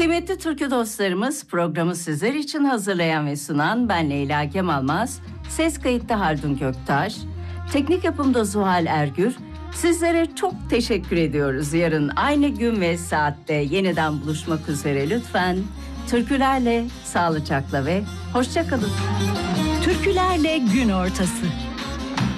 Kıymetli türkü dostlarımız, programı sizler için hazırlayan ve sunan ben Leyla Kemalmaz, ses kayıtta Haldun Göktaş, teknik yapımda Zuhal Ergür. Sizlere çok teşekkür ediyoruz. Yarın aynı gün ve saatte yeniden buluşmak üzere. Lütfen türkülerle, sağlıcakla ve hoşça kalın. Türkülerle gün ortası.